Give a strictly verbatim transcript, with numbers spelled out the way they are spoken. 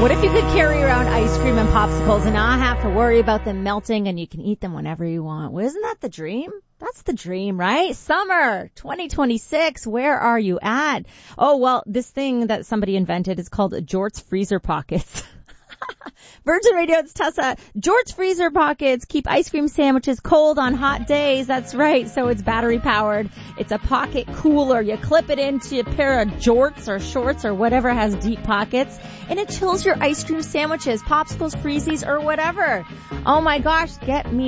What if you could carry around ice cream and popsicles and not have to worry about them melting and you can eat them whenever you want? Well, isn't that the dream? That's the dream, right? Summer twenty twenty-six, where are you at? Oh, well, this thing that somebody invented is called Jorts Freezer Pockets. Virgin Radio, it's Tessa. Jorts Freezer Pockets keep ice cream sandwiches cold on hot days. That's right. So it's battery powered. It's a pocket cooler. You clip it into a pair of jorts or shorts or whatever has deep pockets, and it chills your ice cream sandwiches, popsicles, freezies, or whatever. Oh my gosh, get me